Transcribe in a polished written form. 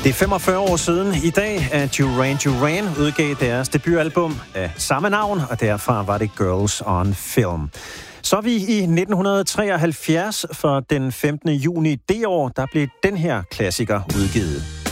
Det er 45 år siden i dag, at Duran Duran udgav deres debutalbum af samme navn, og derfra var det Girls on Film. Så er vi i 1973, for den 15. juni det år, der blev den her klassiker udgivet.